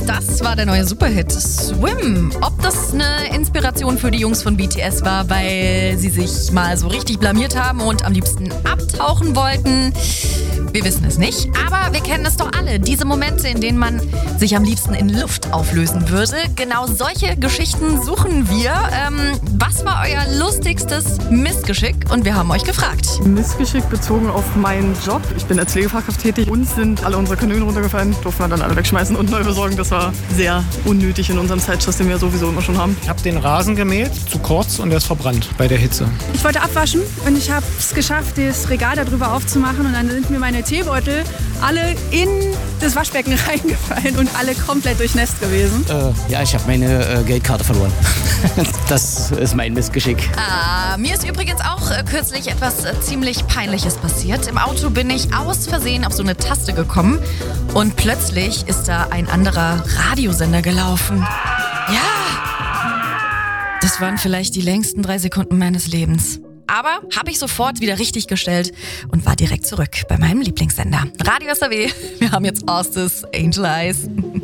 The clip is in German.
Das war der neue Superhit Swim. Ob das eine Inspiration für die Jungs von BTS war, weil sie sich mal so richtig blamiert haben und am liebsten abtauchen wollten, wir wissen es nicht. Aber wir kennen es doch alle, diese Momente, in denen man sich am liebsten in Luft auflösen würde. Genau solche Geschichten suchen wir. Was war euer lustigstes Missgeschick? Und wir haben euch gefragt. Missgeschick bezogen auf meinen Job. Ich bin als Pflegefachkraft tätig. Uns sind alle unsere Kanülen runtergefallen, durften wir dann alle wegschmeißen und neu besorgen. Das war sehr unnötig in unserem Zeitstress, den wir sowieso immer schon haben. Ich habe den Rasen gemäht, zu kurz, und der ist verbrannt bei der Hitze. Ich wollte abwaschen und ich habe es geschafft, das Regal darüber aufzumachen, und dann sind mir meine Teebeutel alle in das Waschbecken reingefallen und alle komplett durchnässt gewesen. Ich habe meine Geldkarte verloren. Das ist mein Missgeschick. Mir ist übrigens auch kürzlich etwas ziemlich Peinliches passiert. Im Auto bin ich aus Versehen auf so eine Taste gekommen und plötzlich ist da ein anderer Radiosender gelaufen. Ja, das waren vielleicht die längsten 3 Sekunden meines Lebens. Aber habe ich sofort wieder richtig gestellt und war direkt zurück bei meinem Lieblingssender. Radio SAW, wir haben jetzt Ostis Angel Eyes.